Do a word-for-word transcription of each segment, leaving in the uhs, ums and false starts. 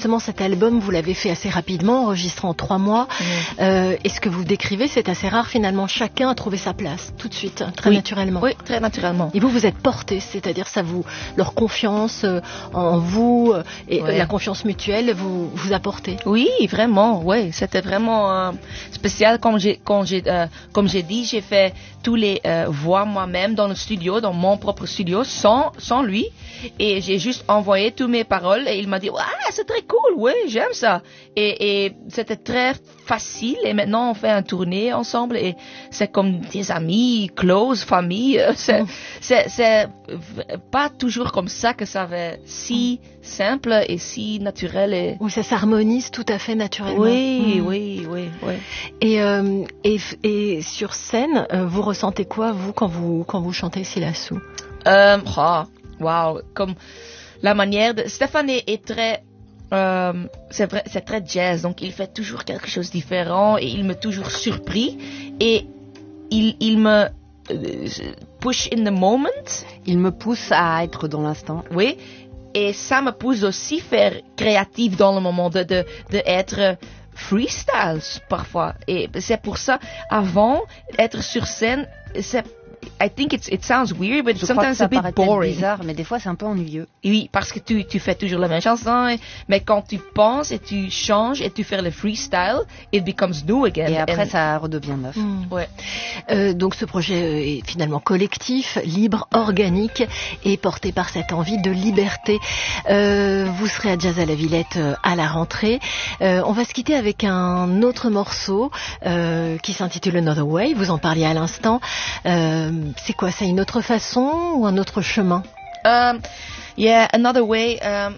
justement, cet album, vous l'avez fait assez rapidement, enregistré en trois mois. Mmh. Euh, et ce que vous décrivez, c'est assez rare finalement. Chacun a trouvé sa place tout de suite, très oui. naturellement. Oui, très naturellement. Et vous, vous êtes porté, c'est-à-dire ça vous, leur confiance euh, en vous euh, et ouais. la confiance mutuelle vous vous apportez. Oui, vraiment. Oui, c'était vraiment euh, spécial. Comme j'ai, quand j'ai, euh, comme j'ai dit, j'ai fait tous les euh, voix moi-même dans le studio, dans mon propre studio, sans sans lui. Et j'ai juste envoyé toutes mes paroles et il m'a dit ah c'est très cool, oui j'aime ça. Et, et c'était très facile. Et maintenant on fait un tournée ensemble et c'est comme des amis, close, famille. C'est mmh. c'est, c'est pas toujours comme ça que ça va si simple et si naturel. Et... Où ça s'harmonise tout à fait naturellement. Oui, mmh. oui, oui, oui. Et, euh, et, et sur scène, euh, vous ressentez quoi, vous, quand vous, quand vous chantez Silassou? euh, oh, Wow, comme la manière de... Stéphane est, est très... Euh, c'est vrai, c'est très jazz, donc il fait toujours quelque chose de différent et il m'a toujours surpris. Et il, il me... push in the moment. Il me pousse à être dans l'instant. Oui. Et ça me pousse aussi à faire créatif dans le moment, de, de, de être freestyle parfois. Et c'est pour ça, avant, être sur scène, c'est, I think it's, it sounds weird, but Je sometimes it's a bit boring. Bizarre, mais des fois c'est un peu ennuyeux. Oui, parce que tu, tu fais toujours la même chanson, et, mais quand tu penses et tu changes et tu fais le freestyle, it becomes new again. Et après And, ça redevient neuf. Mm. Ouais. Euh, donc ce projet est finalement collectif, libre, organique et porté par cette envie de liberté. Euh, vous serez à Jazz à la Villette euh, à la rentrée. Euh, on va se quitter avec un autre morceau euh, qui s'intitule Another Way. Vous en parliez à l'instant. Euh, c'est quoi? C'est une autre façon ou un autre chemin? Um, yeah, another way. Um,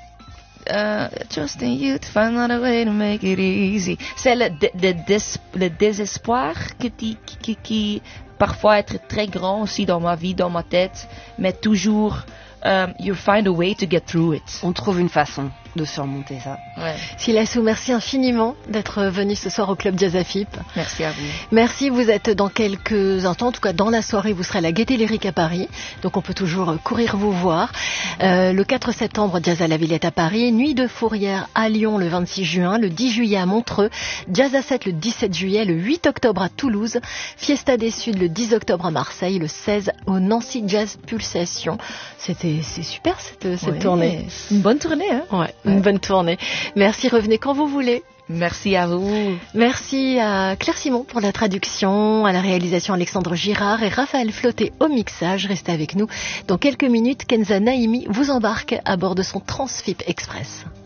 uh, trusting you to find another way to make it easy. C'est le, de, de, des, le désespoir qui, qui, qui parfois est très grand aussi dans ma vie, dans ma tête, mais toujours um, you find a way to get through it. On trouve une façon de surmonter ça. Ouais. Silassou, merci infiniment d'être venu ce soir au Club Jazz Afip. Merci à vous. Merci, vous êtes dans quelques instants, en tout cas dans la soirée, vous serez à la Gaîté Lyrique à Paris, donc on peut toujours courir vous voir. Euh, le quatre septembre, Jazz à la Villette à Paris, Nuit de Fourrière à Lyon le vingt-six juin, le dix juillet à Montreux, Jazz à sept le dix-sept juillet, le huit octobre à Toulouse, Fiesta des Suds le dix octobre à Marseille, le seize au Nancy Jazz Pulsation. C'était, c'est super cette, cette ouais, tournée. Une bonne tournée, hein? Ouais. Une bonne tournée. Merci, revenez quand vous voulez. Merci à vous. Merci à Claire Simon pour la traduction, à la réalisation Alexandre Girard et Raphaël Flotté au mixage. Restez avec nous. Dans quelques minutes, Kenza Naimi vous embarque à bord de son Transfip Express.